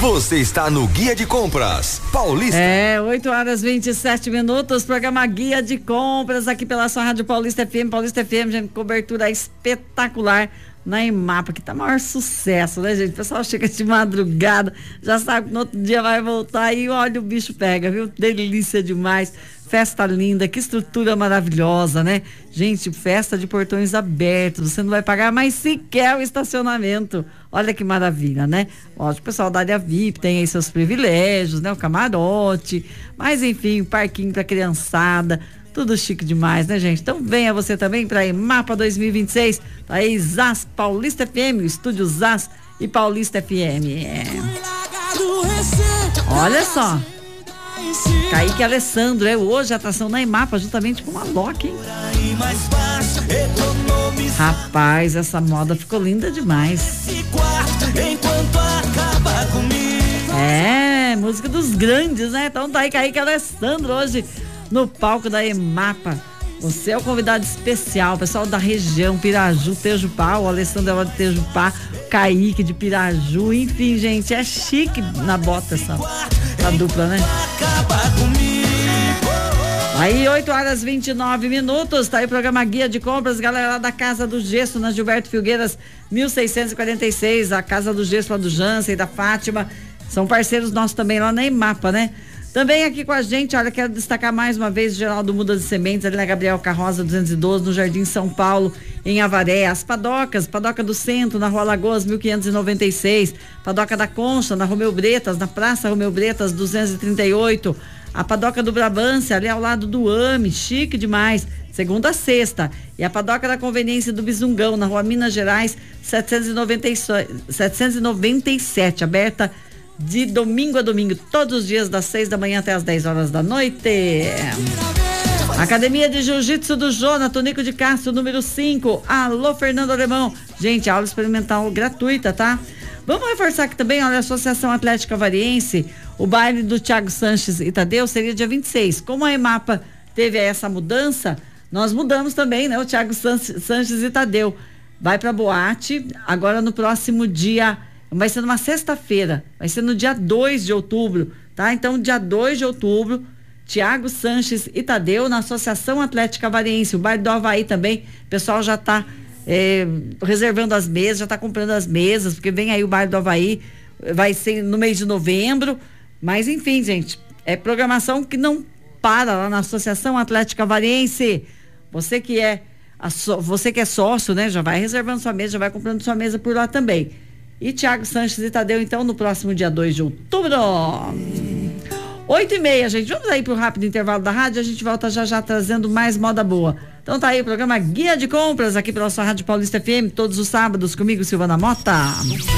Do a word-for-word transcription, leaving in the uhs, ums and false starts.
Você está no Guia de Compras Paulista. É, oito horas e vinte e sete minutos, programa Guia de Compras aqui pela sua Rádio Paulista F M. Paulista F M, gente, cobertura espetacular na EMAPA, que tá maior sucesso, né, gente? O pessoal chega de madrugada, já sabe que no outro dia vai voltar e olha, o bicho pega, viu? Delícia demais. Festa linda, que estrutura maravilhosa, né? Gente, festa de portões abertos, você não vai pagar mais sequer o estacionamento. Olha que maravilha, né? Lógico, o pessoal da área V I P tem aí seus privilégios, né? O camarote, mas enfim, o parquinho pra criançada, tudo chique demais, né, gente? Então venha você também pra EMAPA dois mil e vinte e seis, tá aí Zaz Paulista F M, o estúdio Zaz e Paulista F M. É. Olha só. Kaique Alessandro, é hoje a atração na EMAPA, juntamente com a Loki, hein? Rapaz, essa moda ficou linda demais. É, música dos grandes, né? Então tá aí Kaique Alessandro hoje no palco da EMAPA. Você é o convidado especial, pessoal da região, Piraju, Tejupá, o Alessandro é lá de Tejupá, Kaique de Piraju, enfim, gente, é chique na bota essa, essa dupla, né? Aí, oito horas e vinte e nove minutos, tá aí o programa Guia de Compras, galera lá da Casa do Gesso, na Gilberto Filgueiras, mil seiscentos e quarenta e seis, a Casa do Gesso lá do Jansen e da Fátima, são parceiros nossos também lá na EMAPA, né? Também aqui com a gente, olha, quero destacar mais uma vez o Geraldo Mudas de Sementes, ali na Gabriel Carroza duzentos e doze, no Jardim São Paulo, em Avaré. As Padocas, Padoca do Centro, na Rua Lagoas, mil quinhentos e noventa e seis. Padoca da Concha, na Romeu Bretas, na Praça Romeu Bretas, duzentos e trinta e oito. A Padoca do Brabância, ali ao lado do A M E, chique demais, segunda a sexta. E a Padoca da Conveniência do Bizungão, na Rua Minas Gerais, setecentos e noventa e sete, aberta de domingo a domingo, todos os dias das seis da manhã até as dez horas da noite. Academia de Jiu-Jitsu do Jona, Tonico de Castro, número cinco. Alô, Fernando Alemão. Gente, aula experimental gratuita, tá? Vamos reforçar aqui também, olha, a Associação Atlética Variense, o baile do Thiago Sanches e Tadeu seria dia vinte e seis. Como a EMAPA teve essa mudança, nós mudamos também, né? O Thiago Sanches e Tadeu vai pra boate, agora no próximo dia, vai ser numa sexta-feira, vai ser no dia dois de outubro, tá? Então, dia dois de outubro, Thiago Sanches e Tadeu na Associação Atlética Variense, o bairro do Havaí também, o pessoal já tá é, reservando as mesas, já tá comprando as mesas, porque vem aí o bairro do Havaí, vai ser no mês de novembro, mas enfim, gente, é programação que não para lá na Associação Atlética Variense. Você que é, a so, você que é sócio, né, já vai reservando sua mesa, já vai comprando sua mesa por lá também. E Thiago Sanches e Tadeu, então, no próximo dia dois de outubro. Oito e meia, gente. Vamos aí pro rápido intervalo da rádio. A gente volta já já trazendo mais moda boa. Então tá aí o programa Guia de Compras aqui pela sua Rádio Paulista F M, todos os sábados comigo, Silvana Mota.